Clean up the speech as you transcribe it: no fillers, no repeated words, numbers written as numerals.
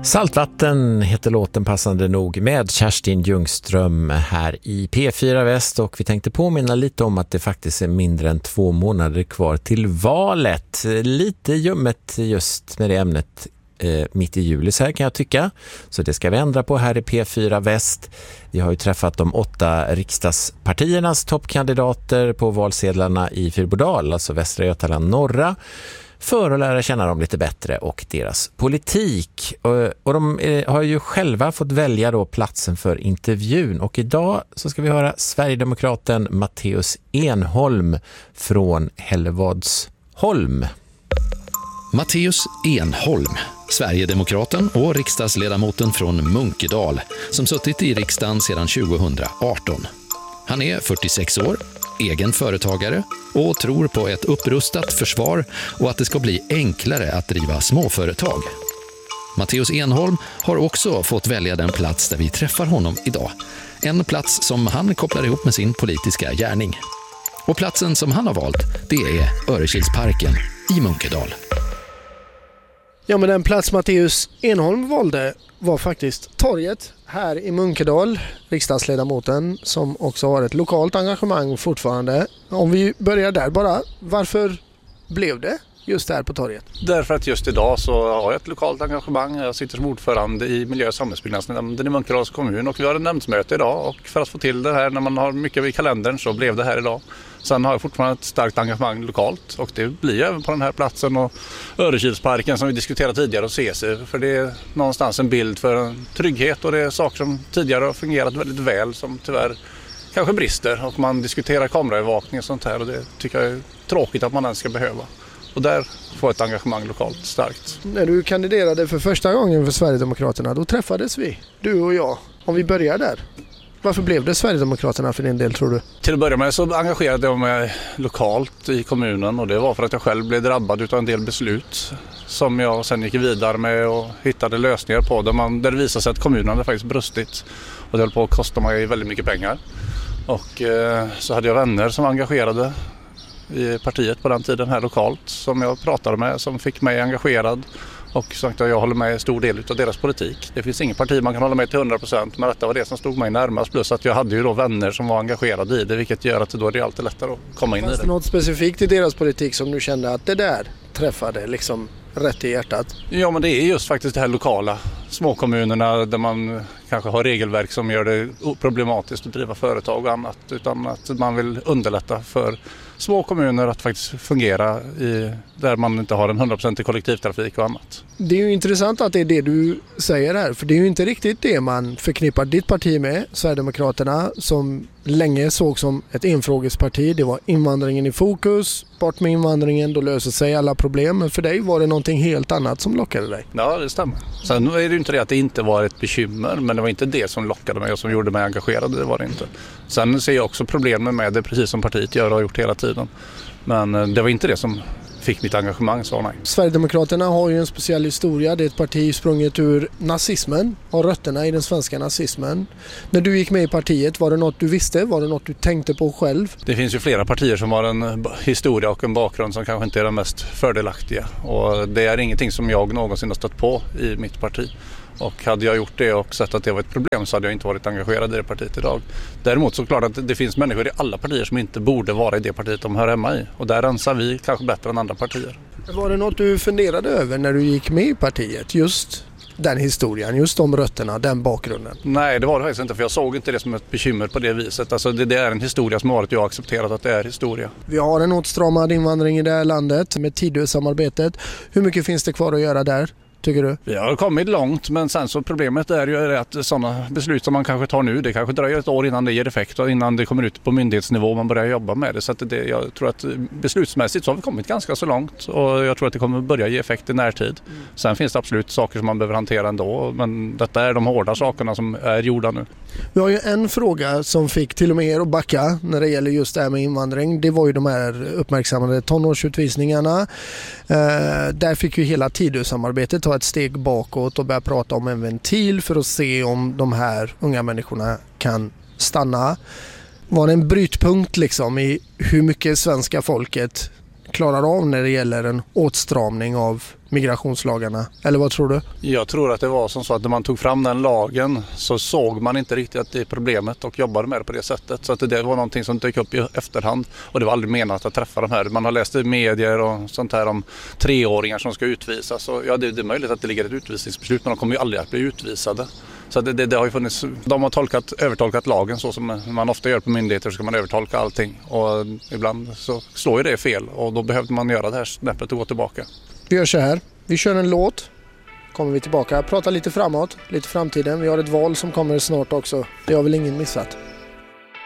Saltvatten heter låten passande nog med Kerstin Ljungström här i P4 Väst, och vi tänkte påminna lite om att det faktiskt är mindre än 2 månader kvar till valet. Lite ljummet just med det ämnet mitt i juli så här kan jag tycka. Så det ska vi ändra på här i P4 Väst. Vi har ju träffat de 8 riksdagspartiernas toppkandidater på valsedlarna i Fyrbodal, alltså Västra Götaland norra, för att lära känna dem lite bättre och deras politik. Och de har ju själva fått välja då platsen för intervjun. Och idag så ska vi höra Sverigedemokraten Mattias Enholm från Hällevadsholm. Mattias Enholm, Sverigedemokraten och riksdagsledamoten från Munkedal, som suttit i riksdagen sedan 2018. Han är 46 år, egen företagare och tror på ett upprustat försvar och att det ska bli enklare att driva småföretag. Mattias Enholm har också fått välja den plats där vi träffar honom idag. En plats som han kopplar ihop med sin politiska gärning. Och platsen som han har valt, det är Örekilsparken i Munkedal. Ja, men den plats Mattias Enholm valde var faktiskt torget här i Munkedal. Riksdagsledamoten som också har ett lokalt engagemang fortfarande. Om vi börjar där bara, varför blev det just här på torget? Därför att just idag så har jag ett lokalt engagemang. Jag sitter som ordförande i miljö- och samhällsbyggnadsnämnden i Munkedals kommun, och vi har en nämndsmöte idag, och för att få till det här när man har mycket i kalendern så blev det här idag. Sen har jag fortfarande ett starkt engagemang lokalt, och det blir även på den här platsen och Örekilsparken som vi diskuterade tidigare och ses, för det är någonstans en bild för en trygghet, och det är saker som tidigare har fungerat väldigt väl som tyvärr kanske brister, och man diskuterar kameraövervakning och sånt här, och det tycker jag är tråkigt att man ens ska behöva. Och där får ett engagemang lokalt starkt. När du kandiderade för första gången för Sverigedemokraterna, då träffades vi, du och jag. Om vi börjar där. Varför blev det Sverigedemokraterna för din del, tror du? Till att börja med så engagerade jag mig lokalt i kommunen, och det var för att jag själv blev drabbad av en del beslut som jag sen gick vidare med och hittade lösningar på där det visade sig att kommunen hade faktiskt brustit, och det höll på att kosta mig väldigt mycket pengar. Och så hade jag vänner som var engagerade i partiet på den tiden här lokalt som jag pratade med, som fick mig engagerad. Och sagt att jag håller med en stor del av deras politik. Det finns ingen parti man kan hålla med till 100%, men detta var det som stod mig närmast. Plus att jag hade ju då vänner som var engagerade i det, vilket gör att då är det alltid lättare att komma in i det. Fanns det något specifikt i deras politik som du kände att det där träffade liksom rätt i hjärtat? Ja, men det är just faktiskt det här lokala, småkommunerna där man kanske har regelverk som gör det problematiskt att driva företag och annat, utan att man vill underlätta för små kommuner att faktiskt fungera där man inte har en 100% kollektivtrafik och annat. Det är ju intressant att det är det du säger här, för det är ju inte riktigt det man förknippar ditt parti med, Sverigedemokraterna, som länge såg som ett enfrågesparti. Det var invandringen i fokus, bort med invandringen, då löser sig alla problem. Men för dig var det någonting helt annat som lockade dig. Ja, det stämmer. Sen är det ju inte det att det inte var ett bekymmer, men det var inte det som lockade mig och som gjorde mig engagerad, det var det inte. Sen ser jag också problemen med det, precis som partiet gör och har gjort hela tiden. Men det var inte det som fick mitt engagemang, så nej. Sverigedemokraterna har ju en speciell historia. Det är ett parti sprunget ur nazismen och rötterna i den svenska nazismen. När du gick med i partiet, var det något du visste? Var det något du tänkte på själv? Det finns ju flera partier som har en historia och en bakgrund som kanske inte är den mest fördelaktiga. Och det är ingenting som jag någonsin har stött på i mitt parti. Och hade jag gjort det och sett att det var ett problem så hade jag inte varit engagerad i det partiet idag. Däremot så klart att det finns människor i alla partier som inte borde vara i det partiet de hör hemma i. Och där rensar vi kanske bättre än andra partier. Var det något du funderade över när du gick med i partiet? Just den historien, just de rötterna, den bakgrunden? Nej, det var det faktiskt inte, för jag såg inte det som ett bekymmer på det viset. Alltså det är en historia som har jag accepterat att det är historia. Vi har en åtstramad invandring i det här landet med Tidösamarbetet. Hur mycket finns det kvar att göra där, tycker du? Vi har kommit långt, men sen så problemet är ju att sådana beslut som man kanske tar nu, det kanske dröjer ett år innan det ger effekt och innan det kommer ut på myndighetsnivå och man börjar jobba med det. Så att jag tror att beslutsmässigt så har vi kommit ganska så långt, och jag tror att det kommer börja ge effekt i närtid. Sen finns det absolut saker som man behöver hantera ändå, men detta är de hårda sakerna som är gjorda nu. Vi har ju en fråga som fick till och med er att backa när det gäller just det här med invandring. Det var ju de här uppmärksammade tonårsutvisningarna. Där fick ju hela Tidösamarbetet ta ett steg bakåt och börja prata om en ventil för att se om de här unga människorna kan stanna. Var det en brytpunkt liksom i hur mycket svenska folket klarar av när det gäller en åtstramning av migrationslagarna? Eller vad tror du? Jag tror att det var som så att när man tog fram den lagen så såg man inte riktigt att det är problemet och jobbade med det på det sättet. Så att det var någonting som dök upp i efterhand och det var aldrig menat att träffa de här. Man har läst i medier och sånt här om 3-åringar som ska utvisas. Så ja, det är möjligt att det ligger ett utvisningsbeslut, men de kommer ju aldrig att bli utvisade. Så det har ju funnits, de har övertolkat lagen så som man ofta gör på myndigheter, så ska man övertolka allting. Och ibland så slår ju det fel och då behövde man göra det här snäppet och gå tillbaka. Vi gör så här, vi kör en låt, kommer vi tillbaka, pratar lite framåt, lite framtiden. Vi har ett val som kommer snart också, det har väl ingen missat.